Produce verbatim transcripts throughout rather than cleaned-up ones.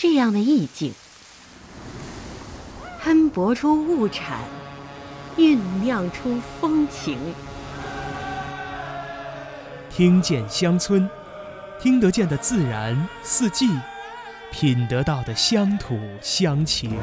这样的意境，喷薄出物产，酝酿出风情。 听见乡村，听得见的自然四季，品得到的乡土乡情。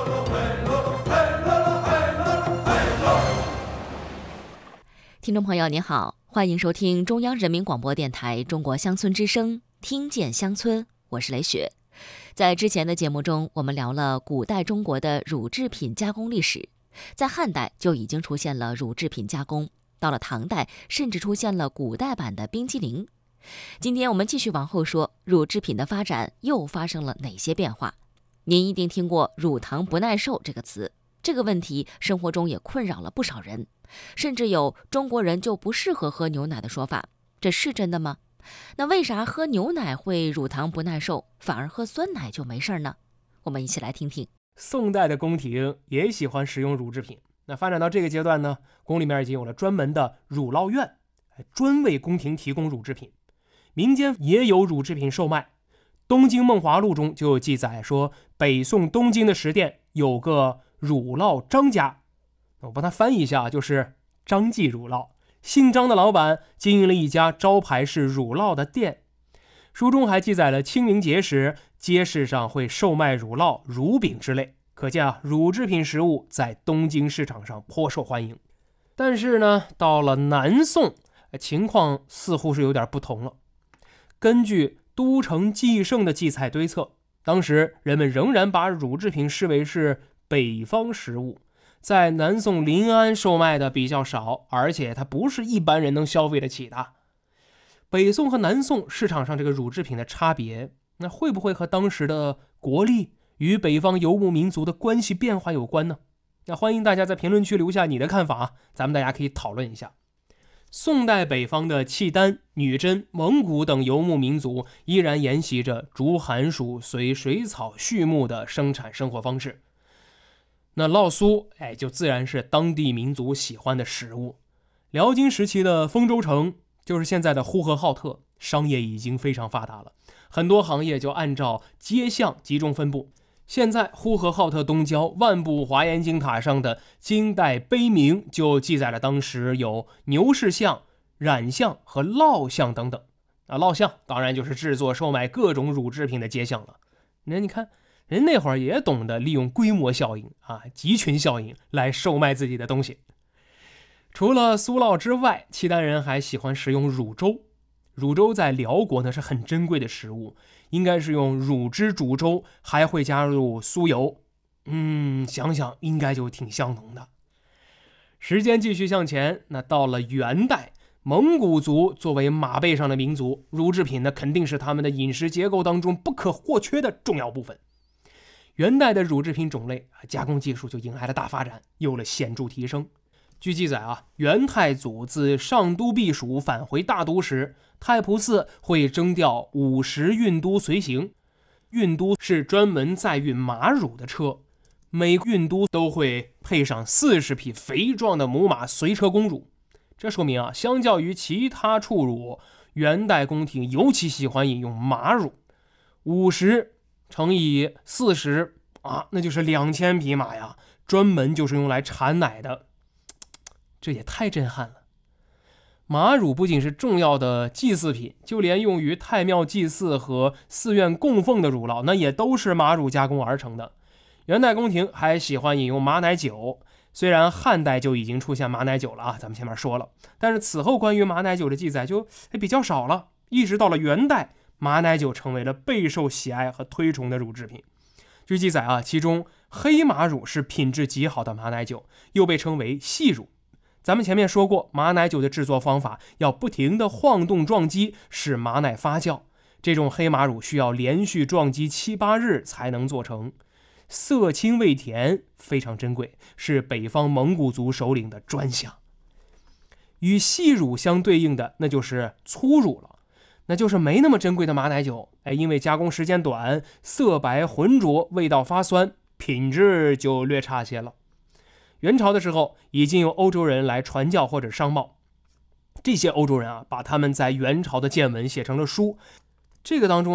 听众朋友您好，欢迎收听中央人民广播电台中国乡村之声，听见乡村，我是雷雪。在之前的节目中，我们聊了古代中国的乳制品加工历史，在汉代就已经出现了乳制品加工，到了唐代甚至出现了古代版的冰激凌。今天我们继续往后说，乳制品的发展又发生了哪些变化？您一定听过乳糖不耐受这个词，这个问题生活中也困扰了不少人，甚至有中国人就不适合喝牛奶的说法，这是真的吗？那为啥喝牛奶会乳糖不耐受，反而喝酸奶就没事呢？我们一起来听听。 宋代的宫廷也喜欢使用乳制品，那发展到这个阶段呢，宫里面已经有了专门的乳酪院，专为宫廷提供乳制品。民间也有乳制品售卖。东京梦华录中就有记载说，北宋东京的食店有个乳酪张家，我帮他翻译一下，就是张记乳酪。姓张的老板经营了一家招牌是乳酪的店。书中还记载了清明节时街市上会售卖乳酪、乳饼之类，可见啊，乳制品食物在东京市场上颇受欢迎。但是呢，到了南宋，情况似乎是有点不同了。根据都城纪胜的记载推测，当时人们仍然把乳制品视为是北方食物，在南宋临安售卖的比较少，而且它不是一般人能消费得起的。北宋和南宋市场上这个乳制品的差别，那会不会和当时的国力与北方游牧民族的关系变化有关呢？那欢迎大家在评论区留下你的看法，咱们大家可以讨论一下。宋代北方的契丹、女真、蒙古等游牧民族依然沿袭着逐寒暑随水草畜牧的生产生活方式。那酪酥，哎，就自然是当地民族喜欢的食物。辽金时期的丰州城，就是现在的呼和浩特，商业已经非常发达了，很多行业就按照街巷集中分布。现在呼和浩特东郊万步华严经塔上的金代碑铭就记载了当时有牛市巷、染巷和酪巷等等。啊，酪巷当然就是制作售卖各种乳制品的街巷了。那你看，人那会儿也懂得利用规模效应啊、集群效应来售卖自己的东西。除了酥酪之外，契丹人还喜欢食用乳粥。乳粥在辽国呢是很珍贵的食物，应该是用乳汁煮粥，还会加入酥油。嗯，想想应该就挺香浓的。时间继续向前，那到了元代，蒙古族作为马背上的民族，乳制品呢肯定是他们的饮食结构当中不可或缺的重要部分。元代的乳制品种类加工技术就迎来了大发展，有了显著提升。据记载啊，元太祖自上都避暑返回大都时，太仆寺会征调五十运都随行。运都是专门载运马乳的车，每运都都会配上四十匹肥壮的母马随车供乳。这说明啊，相较于其他畜乳，元代宫廷尤其喜欢饮用马乳。五十乘以四十啊，那就是两千匹马呀，专门就是用来产奶的。这也太震撼了。马乳不仅是重要的祭祀品，就连用于太庙祭祀和寺院供奉的乳酪，那也都是马乳加工而成的。元代宫廷还喜欢饮用马奶酒，虽然汉代就已经出现马奶酒了啊，咱们前面说了，但是此后关于马奶酒的记载就比较少了。一直到了元代，马奶酒成为了备受喜爱和推崇的乳制品。据记载啊，其中黑马乳是品质极好的马奶酒，又被称为细乳。咱们前面说过，马奶酒的制作方法要不停地晃动撞击，使马奶发酵。这种黑马乳需要连续撞击七八日才能做成，色清味甜，非常珍贵，是北方蒙古族首领的专享。与细乳相对应的，那就是粗乳了，那就是没那么珍贵的马奶酒。哎，因为加工时间短，色白浑浊，味道发酸，品质就略差些了。元朝的时候，已经有欧洲人来传教或者商贸，这些欧洲人啊，把他们在元朝的见闻写成了书。这个当中啊，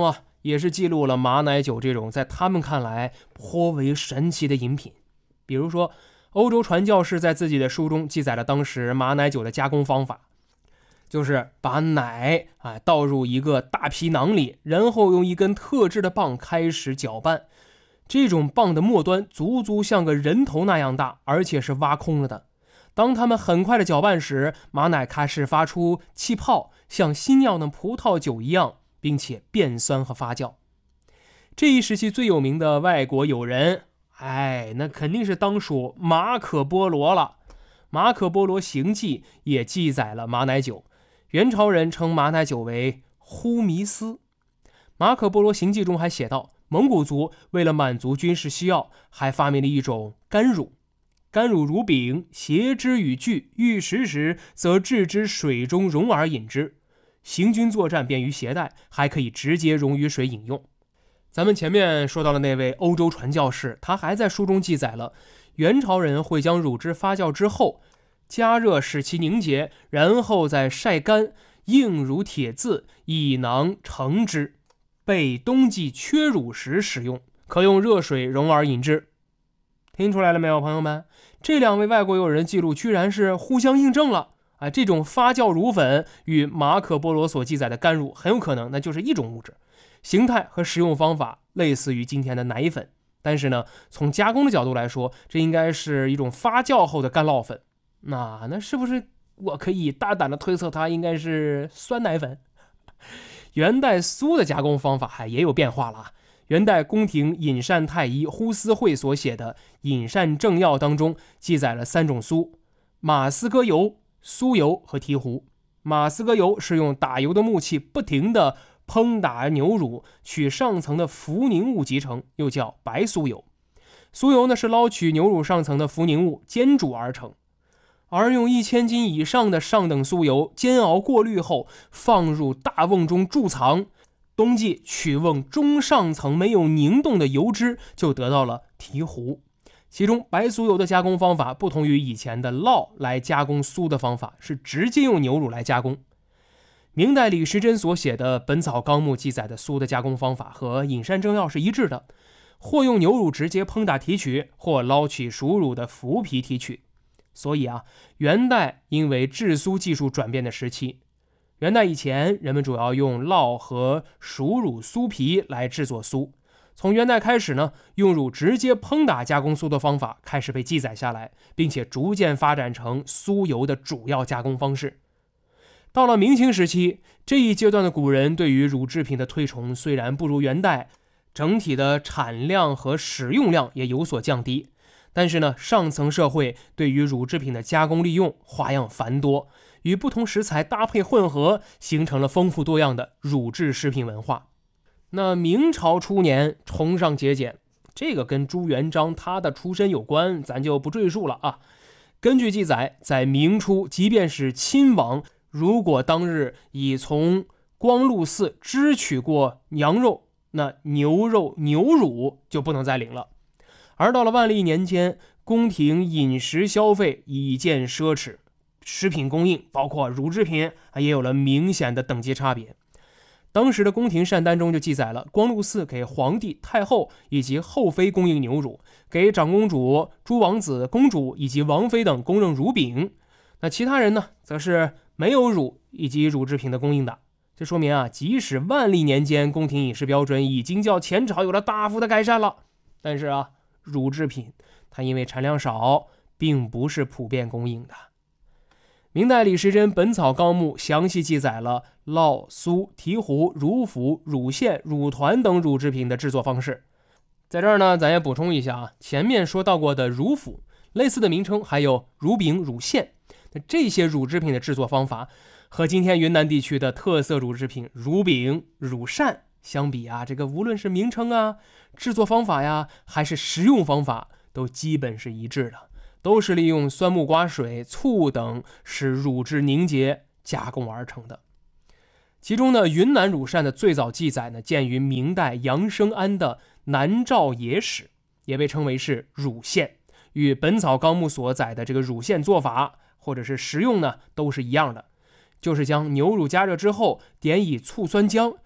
也是记录了马奶酒这种在他们看来颇为神奇的饮品。比如说，欧洲传教士在自己的书中记载了当时马奶酒的加工方法，就是把奶啊倒入一个大皮囊里，然后用一根特制的棒开始搅拌。这种棒的末端足足像个人头那样大，而且是挖空了的。当他们很快的搅拌时，马奶开始发出气泡，像新酿的葡萄酒一样，并且变酸和发酵。这一时期最有名的外国友人，哎，那肯定是当属马可波罗了。马可波罗行记也记载了马奶酒，元朝人称马奶酒为忽弥斯。马可波罗行记中还写道，蒙古族为了满足军事需要，还发明了一种甘乳。甘乳如饼，携之与具，欲食时，则置之水中溶而饮之。行军作战便于携带，还可以直接溶于水饮用。咱们前面说到的那位欧洲传教士，他还在书中记载了元朝人会将乳汁发酵之后加热使其凝结，然后再晒干，硬如铁字，以囊盛之，备冬季缺乳时使用，可用热水溶而饮之。听出来了没有，朋友们？这两位外国友人记录居然是互相印证了啊！这种发酵乳粉与马可波罗所记载的甘乳很有可能那就是一种物质，形态和使用方法类似于今天的奶粉，但是呢，从加工的角度来说，这应该是一种发酵后的干酪粉。那那是不是我可以大胆的推测它应该是酸奶粉？元代酥的加工方法还也有变化了啊。元代宫廷饮膳太医呼思慧所写的《饮膳正要》当中记载了三种酥：马斯歌油、酥油和提壶。马斯歌油是用打油的木器不停地烹打牛乳，取上层的浮凝物集成，又叫白酥油。酥油呢是捞取牛乳上层的浮凝物煎煮而成。而用一千斤以上的上等酥油煎熬过滤后，放入大瓮中贮藏，冬季取瓮中上层没有凝冻的油脂，就得到了提壶。其中白酥油的加工方法不同于以前的酪来加工酥的方法，是直接用牛乳来加工。明代李时珍所写的《本草纲目》记载的酥的加工方法和《饮膳正要》是一致的，或用牛乳直接烹打提取，或捞取熟乳的麸皮提取。所以啊，元代因为制酥技术转变的时期，元代以前人们主要用酪和熟乳酥皮来制作酥。从元代开始呢，用乳直接烹打加工酥的方法开始被记载下来，并且逐渐发展成酥油的主要加工方式。到了明清时期，这一阶段的古人对于乳制品的推崇虽然不如元代，整体的产量和使用量也有所降低，但是呢，上层社会对于乳制品的加工利用花样繁多，与不同食材搭配混合，形成了丰富多样的乳制食品文化。那明朝初年崇尚节俭，这个跟朱元璋他的出身有关，咱就不赘述了啊。根据记载，在明初，即便是亲王，如果当日已从光禄寺支取过羊肉，那牛肉、牛乳就不能再领了。而到了万历年间，宫廷饮食消费已见奢侈，食品供应包括乳制品也有了明显的等级差别。当时的宫廷膳单中就记载了，光禄寺给皇帝、太后以及后妃供应牛乳，给长公主、诸王子、公主以及王妃等供应乳饼。那其他人呢，则是没有乳以及乳制品的供应的。这说明啊，即使万历年间宫廷饮食标准已经较前朝有了大幅的改善了，但是啊，乳制品它因为产量少，并不是普遍供应的。明代李时珍《本草纲目》详细记载了酪、酥、提壶、乳腐、乳馅、乳团等乳制品的制作方式。在这儿呢，咱也补充一下啊，前面说到过的乳腐，类似的名称还有乳饼、乳馅。那这些乳制品的制作方法和今天云南地区的特色乳制品乳饼、乳扇相比啊，这个无论是名称啊、制作方法呀，还是食用方法，都基本是一致的，都是利用酸木瓜水、醋等使乳汁凝结加工而成的。其中呢，云南乳扇的最早记载呢，见于明代杨生安的《南诏野史》，也被称为是乳馅，与《本草纲目》所载的这个乳馅做法或者是食用呢，都是一样的，就是将牛乳加热之后，点以醋酸浆，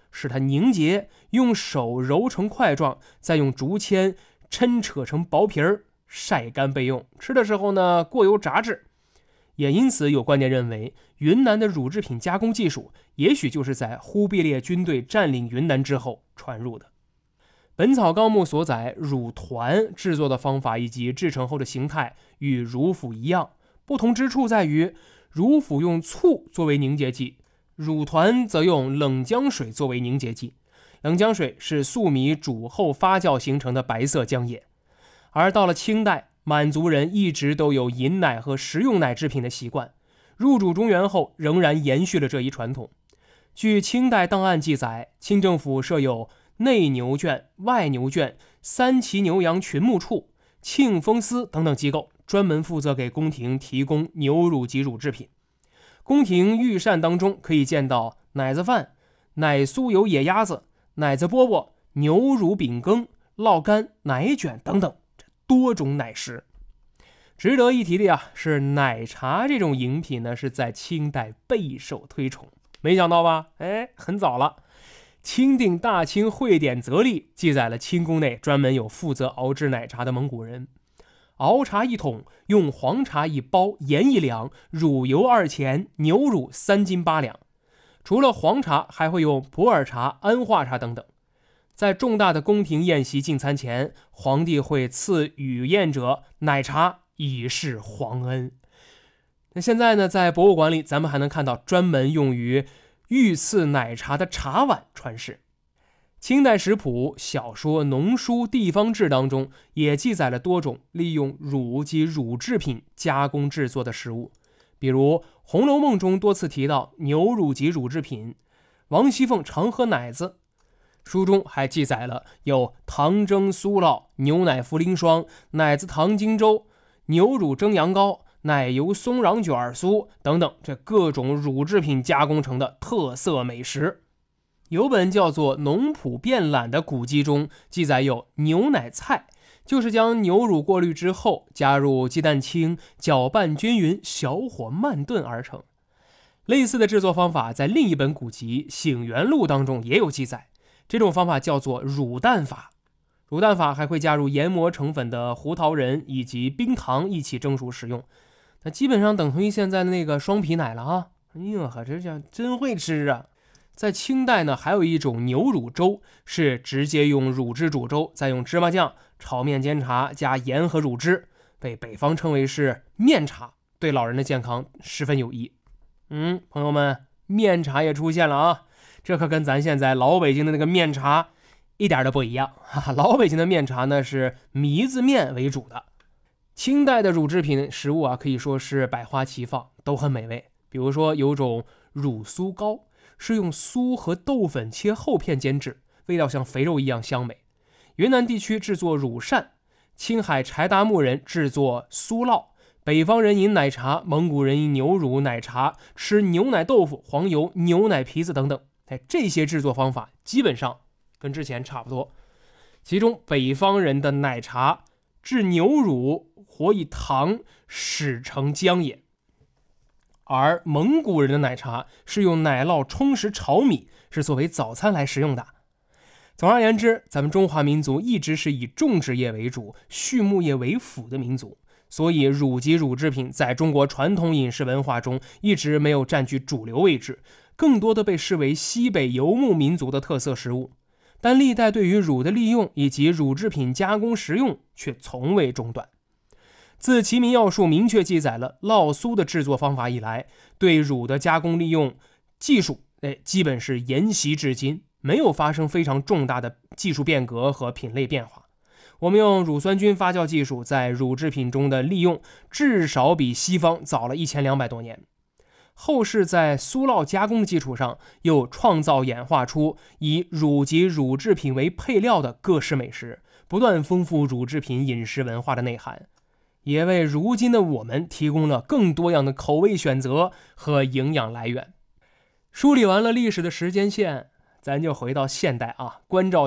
使它凝结，用手揉成块状，再用竹签抻扯成薄皮儿，晒干备用。吃的时候呢，过油炸制。也因此有观点认为，云南的乳制品加工技术也许就是在忽必烈军队占领云南之后传入的。本草纲目所载乳团制作的方法以及制成后的形态与乳腐一样，不同之处在于乳腐用醋作为凝结剂，乳团则用冷浆水作为凝结剂。冷浆水是粟米煮后发酵形成的白色浆液。而到了清代，满族人一直都有饮奶和食用奶制品的习惯，入主中原后仍然延续了这一传统。据清代档案记载，清政府设有内牛圈、外牛圈、三旗牛羊群牧处、庆丰司等等机构，专门负责给宫廷提供牛乳及乳制品。宫廷御膳当中可以见到奶子饭、奶酥油野鸭子、奶子饽饽、牛乳饼羹、酪干、奶卷等等多种奶食。值得一提的呀，是奶茶这种饮品呢，是在清代备受推崇。没想到吧？哎，很早了。钦定大清会典则例记载了清宫内专门有负责熬制奶茶的蒙古人。熬茶一桶，用黄茶一包，盐一两，乳油二钱，牛乳三斤八两。除了黄茶，还会用普洱茶、安化茶等等。在重大的宫廷宴席进餐前，皇帝会赐与宴者奶茶，以示皇恩。那现在呢，在博物馆里，咱们还能看到专门用于御赐奶茶的茶碗传世。清代食谱、小说、农书、地方志当中也记载了多种利用乳及乳制品加工制作的食物，比如《红楼梦》中多次提到牛乳及乳制品，王熙凤常喝奶子。书中还记载了有糖蒸酥酪、牛奶茯苓霜、奶子糖精粥、牛乳蒸羊羔、奶油松瓤卷酥等等，这各种乳制品加工成的特色美食。有本叫做《农圃变懒》的古籍中记载有牛奶菜，就是将牛乳过滤之后加入鸡蛋清，搅拌均匀，小火慢炖而成。类似的制作方法在另一本古籍《醒元录》当中也有记载，这种方法叫做乳蛋法。乳蛋法还会加入研磨成粉的胡桃仁以及冰糖一起蒸熟食用，那基本上等同于现在的那个双皮奶了啊！哎呦呵，这叫真会吃啊！在清代呢，还有一种牛乳粥，是直接用乳汁煮粥，再用芝麻酱、炒面煎茶加盐和乳汁，被北方称为是面茶，对老人的健康十分有益。嗯，朋友们，面茶也出现了啊！这可跟咱现在老北京的那个面茶一点都不一样。哈哈，老北京的面茶呢是糜子面为主的。清代的乳制品食物啊，可以说是百花齐放，都很美味。比如说有种乳酥糕，是用酥和豆粉切厚片煎制，味道像肥肉一样香美。云南地区制作乳扇，青海柴达木人制作酥酪，北方人饮奶茶，蒙古人饮牛乳奶茶，吃牛奶豆腐、黄油、牛奶皮子等等。哎，这些制作方法基本上跟之前差不多。其中北方人的奶茶制牛乳，或以糖使成浆液，而蒙古人的奶茶是用奶酪充实炒米，是作为早餐来食用的。总而言之，咱们中华民族一直是以种植业为主、畜牧业为辅的民族，所以乳及乳制品在中国传统饮食文化中一直没有占据主流位置，更多的被视为西北游牧民族的特色食物。但历代对于乳的利用以及乳制品加工食用却从未中断。自《齐民要术》明确记载了酪酥的制作方法以来，对乳的加工利用技术，哎，基本是沿袭至今，没有发生非常重大的技术变革和品类变化。我们用乳酸菌发酵技术在乳制品中的利用，至少比西方早了一千两百多年。后世在酥酪加工的基础上，又创造演化出以乳及乳制品为配料的各式美食，不断丰富乳制品饮食文化的内涵，也为如今的我们提供了更多样的口味选择和营养来源。梳理完了历史的时间线，咱就回到现代啊，关照